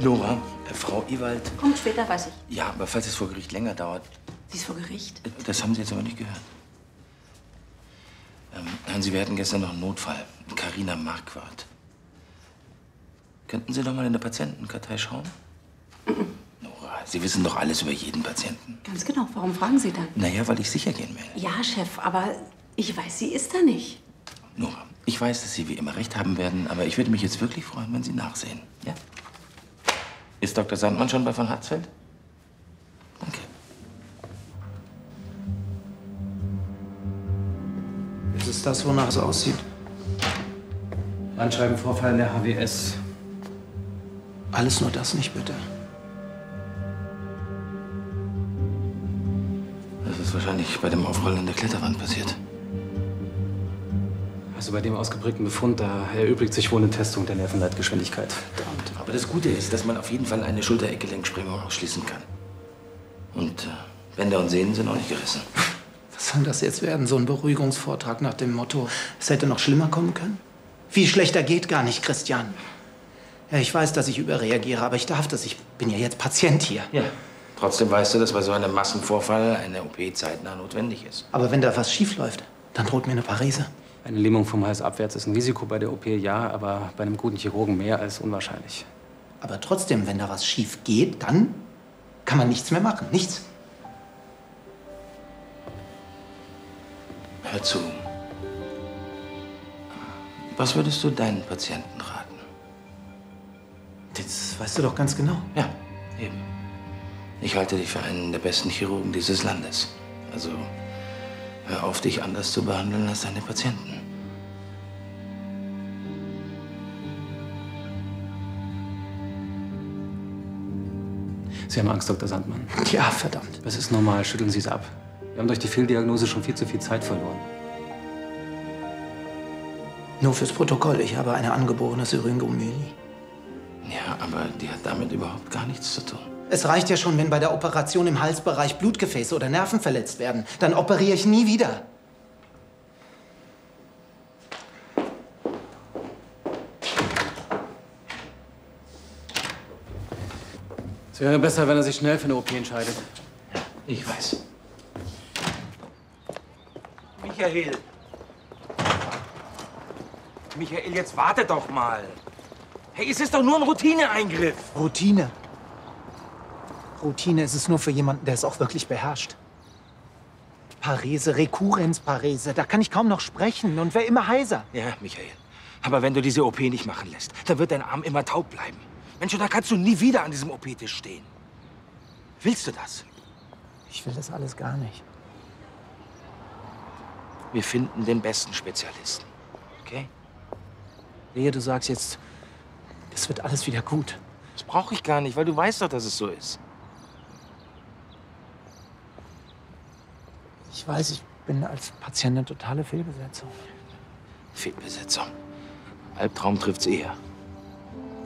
Nora, Frau Ewald. Kommt später, weiß ich. Ja, aber falls es vor Gericht länger dauert. Sie ist vor Gericht? Das haben Sie jetzt aber nicht gehört. Hören Sie, wir hatten gestern noch einen Notfall. Carina Marquardt. Könnten Sie doch mal in der Patientenkartei schauen? Nora, Sie wissen doch alles über jeden Patienten. Ganz genau. Warum fragen Sie dann? Naja, weil ich sicher gehen will. Ja, Chef, aber ich weiß, sie ist da nicht. Nora, ich weiß, dass Sie wie immer recht haben werden, aber ich würde mich jetzt wirklich freuen, wenn Sie nachsehen. Ja? Ist Dr. Sandmann schon bei von Hatzfeld? Danke. Ist es das, wonach es aussieht? Bandscheibenvorfall in der HWS. Alles nur das nicht, bitte. Das ist wahrscheinlich bei dem Aufrollen an der Kletterwand passiert. Also bei dem ausgeprägten Befund, da erübrigt sich wohl eine Testung der Nervenleitgeschwindigkeit. Verdammt. Aber das Gute ist, dass man auf jeden Fall eine Schulter-Eckgelenksprengung ausschließen kann. Und Bänder und Sehnen sind auch nicht gerissen. Was soll das jetzt werden? So ein Beruhigungsvortrag nach dem Motto, es hätte noch schlimmer kommen können? Viel schlechter geht gar nicht, Christian. Ja, ich weiß, dass ich überreagiere, aber ich darf das. Ich bin ja jetzt Patient hier. Ja. Trotzdem weißt du, dass bei so einem Massenvorfall eine OP zeitnah notwendig ist. Aber wenn da was schief läuft, dann droht mir eine Parese. Eine Lähmung vom Hals abwärts ist ein Risiko bei der OP, ja, aber bei einem guten Chirurgen mehr als unwahrscheinlich. Aber trotzdem, wenn da was schief geht, dann kann man nichts mehr machen. Nichts. Hör zu. Was würdest du deinen Patienten raten? Das weißt du doch ganz genau. Ja, eben. Ich halte dich für einen der besten Chirurgen dieses Landes. Also hör auf, dich anders zu behandeln als deine Patienten. Sie haben Angst, Dr. Sandmann. Ja, verdammt. Das ist normal, schütteln Sie es ab. Wir haben durch die Fehldiagnose schon viel zu viel Zeit verloren. Nur fürs Protokoll, ich habe eine angeborene Syringomyelie. Ja, aber die hat damit überhaupt gar nichts zu tun. Es reicht ja schon, wenn bei der Operation im Halsbereich Blutgefäße oder Nerven verletzt werden. Dann operiere ich nie wieder. Es wäre besser, wenn er sich schnell für eine OP entscheidet. Ich weiß. Michael! Michael, jetzt warte doch mal. Hey, es ist doch nur ein Routineeingriff. Routine. Routine ist es nur für jemanden, der es auch wirklich beherrscht. Parese, Rekurrenzparese, da kann ich kaum noch sprechen und wäre immer heiser. Ja, Michael. Aber wenn du diese OP nicht machen lässt, dann wird dein Arm immer taub bleiben. Mensch, und dann kannst du nie wieder an diesem OP-Tisch stehen. Willst du das? Ich will das alles gar nicht. Wir finden den besten Spezialisten. Okay? Wehe, du sagst jetzt, es wird alles wieder gut. Das brauche ich gar nicht, weil du weißt doch, dass es so ist. Ich weiß, ich bin als Patient eine totale Fehlbesetzung. Fehlbesetzung. Albtraum trifft's eher.